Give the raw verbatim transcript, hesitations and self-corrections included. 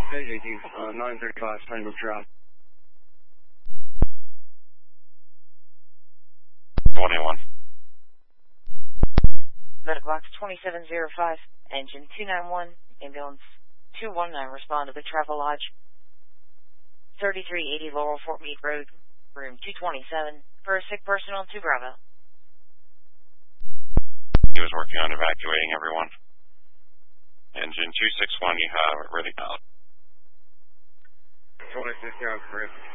Page eighteen, uh, nine thirty-five, Tango Drive. twenty-one. Medical box twenty-seven oh five, engine two ninety-one, ambulance two one nine, respond to the Travel Lodge. thirty-three eighty Laurel Fort Meade Road, room two twenty-seven, for a sick person on two Bravo. He was working on evacuating everyone. Engine two six one, you have it ready out. twenty-six, yeah, correct.